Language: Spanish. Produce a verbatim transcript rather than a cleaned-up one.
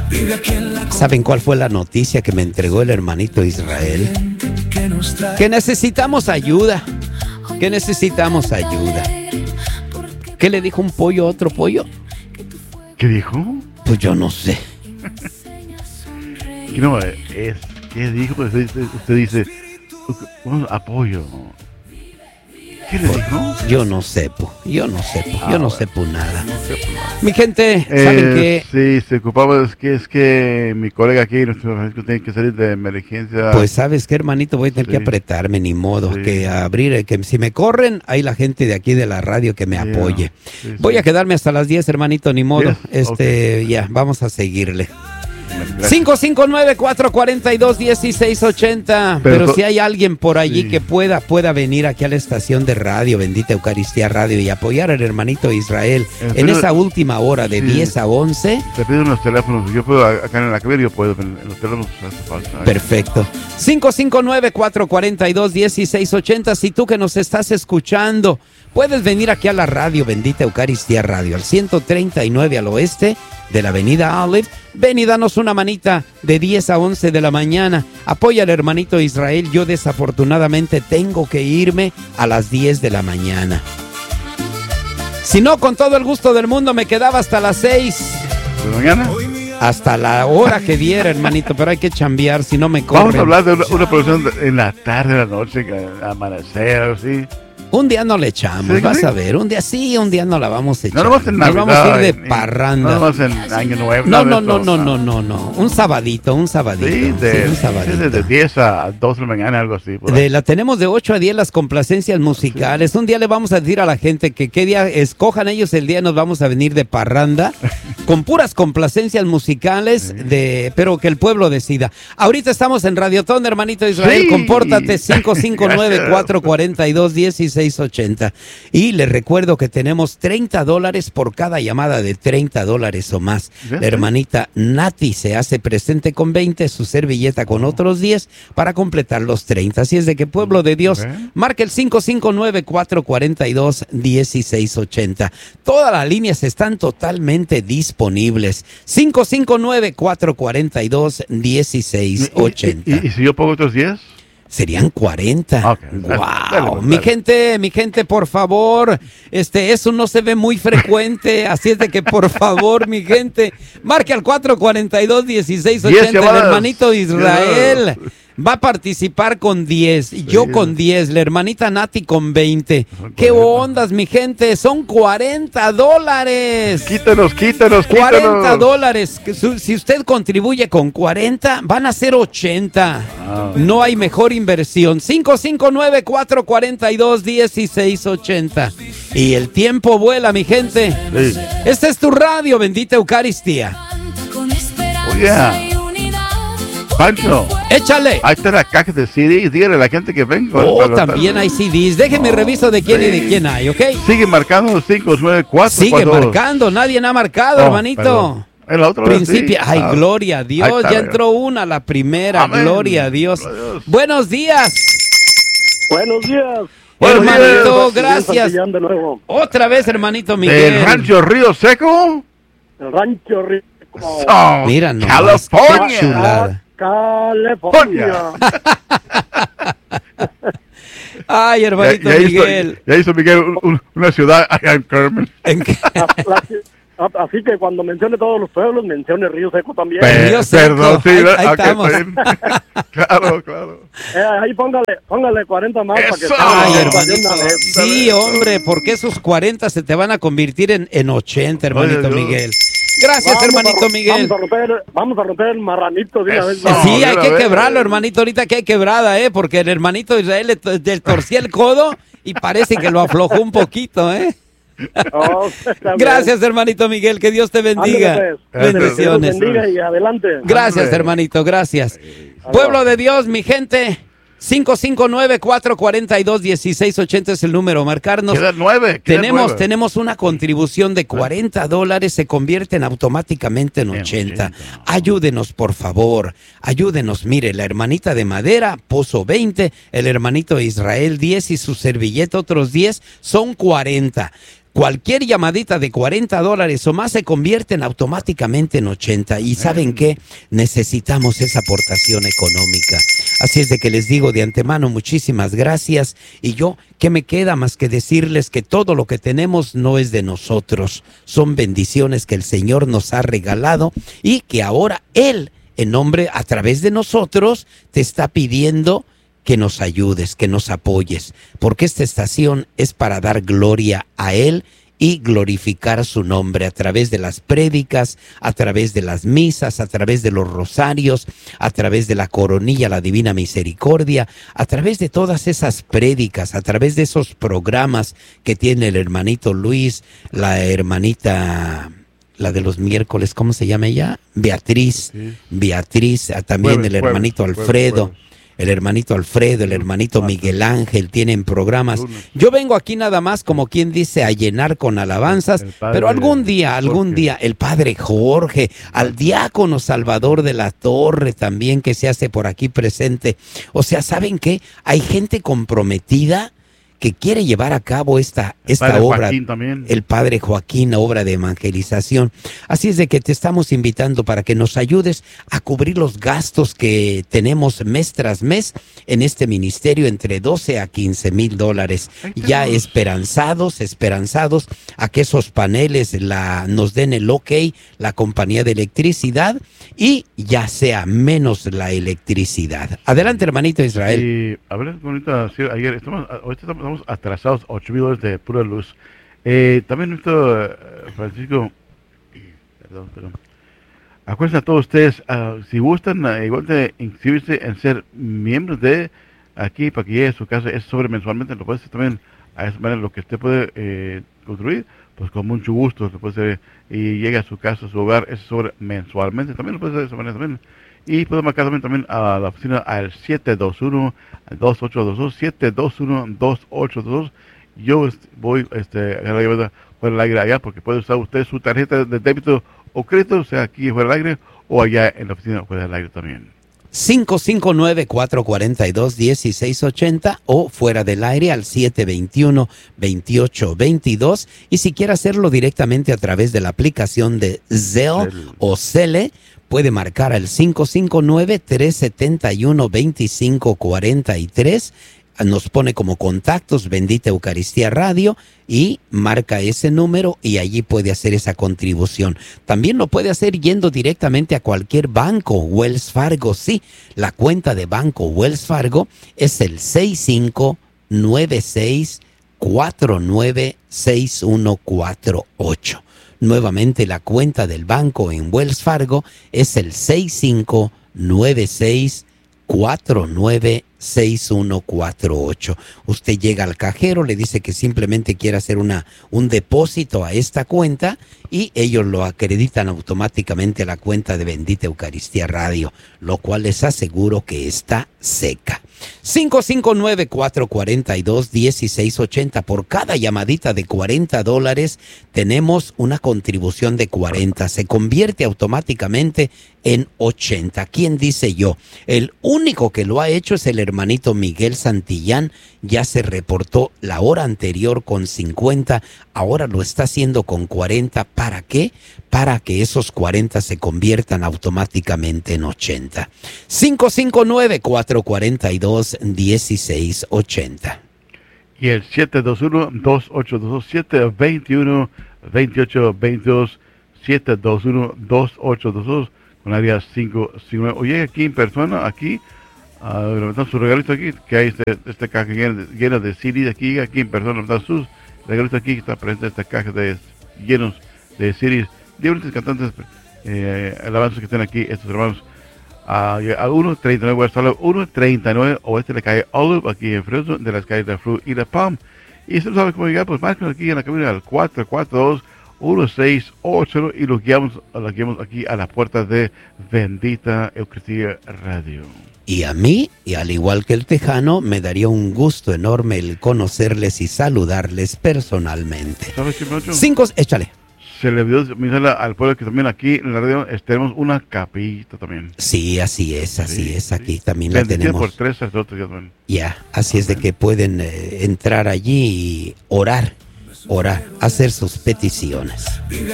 ¿Saben cuál fue la noticia que me entregó el hermanito Israel? Que necesitamos ayuda, que necesitamos ayuda. ¿Qué le dijo un pollo a otro pollo? ¿Qué dijo? Pues yo no sé. No, es, ¿qué dijo? Usted, usted dice, apoyo. ¿Qué le dijo? Yo no sepo, yo no sepo, ah, yo no sepo nada. No sepo nada. Mi gente, ¿saben eh, qué? Sí, se ocupaba, es que, es que mi colega aquí, nuestro Francisco, tiene que salir de emergencia. Pues, ¿sabes qué, hermanito? Voy a tener sí. que apretarme, ni modo, sí. que abrir, que si me corren, hay la gente de aquí de la radio que me sí, apoye. Sí, sí. Voy a quedarme hasta las diez, hermanito, ni modo. Yes. Este, okay. Ya, vamos a seguirle. cinco cinco nueve, cuatro cuatro dos, uno seis ocho cero. Pero, Pero si hay alguien por allí sí. que pueda pueda venir aquí a la estación de radio, Bendita Eucaristía Radio, y apoyar al hermanito Israel Pero, en esa última hora de sí. diez a once. Te pido unos teléfonos. Yo puedo, acá en la cabina yo puedo, en los teléfonos hace falta. Perfecto. cinco cinco nueve, cuatro cuatro dos, uno seis ocho cero. Si tú que nos estás escuchando, puedes venir aquí a la radio, Bendita Eucaristía Radio, al ciento treinta y nueve al oeste de la avenida Olive. Ven y danos una manita de diez a once de la mañana. Apoya al hermanito Israel. Yo desafortunadamente tengo que irme a las diez de la mañana. Si no, con todo el gusto del mundo me quedaba hasta las seis. ¿De mañana? Hasta la hora que diera, hermanito, pero hay que chambear, si no me corren. Vamos a hablar de una, una producción en la tarde, en la noche, amanecer, así. Un día no le echamos, ¿sí, vas sí? a ver, un día sí, un día no la vamos a echar. No, no vamos, Nos vamos a ir de ni, parranda. No vamos en Año Nuevo. No, no, no, no, no, no, no, un sabadito, un sabadito. Sí, de, sí, un sabadito. de diez a dos de la mañana, algo así. De, la tenemos de ocho a diez las complacencias musicales. Sí. Un día le vamos a decir a la gente que qué día escojan ellos el día, nos vamos a venir de parranda con puras complacencias musicales, sí. de, pero que el pueblo decida. Ahorita estamos en Radiotón, hermanito Israel, sí. Compórtate, cinco cinco nueve, cuatro cuatro dos, uno seis ocho cero. Y les recuerdo que tenemos treinta dólares por cada llamada de treinta dólares o más. ¿Sí? La hermanita Nati se hace presente con veinte, su servilleta con otros diez para completar los treinta. Así es de que, pueblo de Dios, ¿sí? Marca el cinco cinco nueve, cuatro cuatro dos, uno seis ocho cero. Todas las líneas están totalmente disponibles. cinco cinco nueve, cuatro cuatro dos, uno seis ocho cero. ¿Y, y, y, y si yo pongo otros diez? Serían cuarenta. Okay. Wow. Dale, dale. Mi gente, mi gente, por favor, este, eso no se ve muy frecuente, así es de que por favor, mi gente, marque al cuatro cuatro dos, uno seis ocho cero. El hermanito Israel va a participar con diez, sí. Yo con diez, la hermanita Nati con veinte. ¿Qué ondas, mi gente? Son cuarenta dólares. Quítanos, quítanos, quítanos. cuarenta dólares. Si usted contribuye con cuarenta, van a ser ochenta. Wow. No hay mejor inversión. cinco cinco nueve, cuatro cuatro dos, uno seis ocho cero. Y el tiempo vuela, mi gente. Sí. Esta es tu radio, Bendita Eucaristía. Oh, yeah. Pancho, échale. Ahí está la caja de C Ds, dígale a la gente que venga. Oh, también hay C Ds. Déjeme oh, reviso de quién sí. y de quién hay, ¿ok? Sigue marcando cinco nueve cuatro. Sigue marcando, nadie ha marcado, oh, hermanito. El otro Principio, sí. ay, ah, gloria a Dios, ya bien. Entró una, la primera, Amén. Gloria a Dios. Dios. Buenos días. Buenos días. Hermanito, gracias. De nuevo. Otra vez, hermanito Miguel. ¿El Rancho Río Seco? El Rancho Río Seco. So, mira, no, California. Chulada. California. Ay, hermanito ya, ya Miguel. Hizo, ya hizo Miguel un, una ciudad allá en Carmen. Así que cuando mencione todos los pueblos, mencione Río Seco también. Río Seco. Perdón, sí, ahí, ahí okay, estamos. Claro, claro. Eh, ahí póngale, póngale cuarenta más Eso. para que Ay, hermanito. Sí, hombre, porque esos cuarenta se te van a convertir en, en ochenta, hermanito Oye, Miguel. Gracias, vamos hermanito a, Miguel. Vamos a romper, vamos a romper el marranito de una vez. Sí, hay que quebrarlo, hermanito. Ahorita que hay quebrada, ¿eh? Porque el hermanito Israel le, le torció el codo y parece que lo aflojó un poquito, ¿eh? Oh, gracias, hermanito Miguel. Que Dios te bendiga. Pues. Bendiciones. Dios bendiga y adelante. Gracias, hermanito. Gracias. Pueblo de Dios, mi gente. cinco cinco nueve, cuatro cuatro dos, uno seis ocho cero es el número, marcarnos. Queda nueve. Queda tenemos, nueve. tenemos una contribución de cuarenta dólares, se convierten automáticamente en ochenta. Ayúdenos, por favor, ayúdenos. Mire, la hermanita de madera, Pozo veinte, el hermanito Israel diez y su servilleta otros diez, son cuarenta. Cualquier llamadita de cuarenta dólares o más se convierten automáticamente en ochenta. Y ¿saben qué? Necesitamos esa aportación económica. Así es de que les digo de antemano muchísimas gracias. Y yo, ¿qué me queda más que decirles que todo lo que tenemos no es de nosotros? Son bendiciones que el Señor nos ha regalado y que ahora Él, en nombre, a través de nosotros, te está pidiendo que nos ayudes, que nos apoyes, porque esta estación es para dar gloria a Él y glorificar su nombre a través de las prédicas, a través de las misas, a través de los rosarios, a través de la coronilla, la Divina Misericordia, a través de todas esas prédicas, a través de esos programas que tiene el hermanito Luis, la hermanita, la de los miércoles, ¿cómo se llama ella? Beatriz, sí. Beatriz, también jueves, el hermanito jueves, Alfredo. Jueves, jueves. El hermanito Alfredo, el hermanito Miguel Ángel tienen programas. Yo vengo aquí nada más como quien dice a llenar con alabanzas, pero algún día, algún día el padre Jorge, al diácono Salvador de la Torre también que se hace por aquí presente. O sea, ¿saben qué? Hay gente comprometida que quiere llevar a cabo esta, esta obra, el padre Joaquín, obra de evangelización. Así es de que te estamos invitando para que nos ayudes a cubrir los gastos que tenemos mes tras mes en este ministerio, entre doce a quince mil dólares. Ya esperanzados, esperanzados a que esos paneles la, nos den el ok, la compañía de electricidad, y ya sea menos la electricidad. Adelante, hermanito Israel. Sí, a ver, bonita, sí, ayer estamos, ahorita estamos Estamos atrasados ocho mil dólares de pura luz. Eh, también nuestro uh, Francisco, perdón, perdón. Acuérdense a todos ustedes, uh, si gustan uh, igual de inscribirse en ser miembros de aquí para que llegue a su casa, es sobre mensualmente, lo puede hacer también a esa manera, lo que usted puede eh, construir, pues con mucho gusto, lo puede hacer, y llega a su casa, a su hogar, es sobre mensualmente, también lo puede hacer de esa manera también. Y puede marcar también, también a la oficina al siete dos uno, dos ocho dos dos, siete dos uno, dos ocho dos dos. Yo voy este, a la llamada fuera del aire allá, porque puede usar usted su tarjeta de débito o crédito, o sea, aquí fuera del aire o allá en la oficina fuera del aire también. cinco cinco nueve, cuatro cuatro dos, uno seis ocho cero o fuera del aire al siete dos uno, dos ocho dos dos. Y si quiere hacerlo directamente a través de la aplicación de Zelle o Cele, puede marcar al cinco cinco nueve, tres siete uno, dos cinco cuatro tres. Nos pone como contactos Bendita Eucaristía Radio y marca ese número y allí puede hacer esa contribución. También lo puede hacer yendo directamente a cualquier banco. Wells Fargo, sí, la cuenta de banco Wells Fargo es el seis cinco nueve seis, cuatro nueve seis uno cuatro ocho. Nuevamente la cuenta del banco en Wells Fargo es el seis cinco nueve seis, cuatro nueve seis uno cuatro ocho. Usted llega al cajero, le dice que simplemente quiere hacer una, un depósito a esta cuenta y ellos lo acreditan automáticamente a la cuenta de Bendita Eucaristía Radio, lo cual les aseguro que está seca. cinco cinco nueve, cuatro cuatro dos, uno seis ocho cero. Por cada llamadita de cuarenta dólares tenemos una contribución de cuarenta. Se convierte automáticamente en ochenta. ¿Quién dice yo? El único que lo ha hecho es el hermanito Miguel Santillán. Ya se reportó la hora anterior con cincuenta, ahora lo está haciendo con cuarenta. ¿Para qué? Para que esos cuarenta se conviertan automáticamente en ochenta. cinco cinco nueve, cuatro cuatro dos, uno seis ocho cero. Y el siete dos uno, dos ocho dos dos, siete dos uno, dos ocho dos dos, siete dos uno, dos ocho dos dos, con área cinco cinco nueve. O llega aquí en persona, aquí, a uh, levantar su regalito aquí, que hay este, esta caja llena, llena de C Ds aquí, aquí en persona, levantar sus regalitos aquí, que está presente esta caja de llenos de C Ds, diferentes cantantes, eh, alabanzas que están aquí, estos hermanos, a, a uno treinta y nueve West Olive, uno treinta y nueve oeste de la calle Olive, aquí en Fresno, de las calles de Fru y de Palm. Y si no saben cómo llegar, pues marquen aquí en la cabina al cuatro cuatro dos, uno seis ocho cero y los guiamos, los guiamos aquí a las puertas de Bendita Eucaristía Radio. Y a mí, y al igual que el tejano, me daría un gusto enorme el conocerles y saludarles personalmente. ¿Sabes qué, Macho? Cinco, échale. Se le olvidó avisarle al pueblo que también aquí en la radio tenemos una capillita también. Sí, así es, así sí, es, aquí sí. También la Bendita tenemos. por tres sacerdotes ya también. Ya, así Amén. Es de que pueden eh, entrar allí y orar orar, hacer sus peticiones.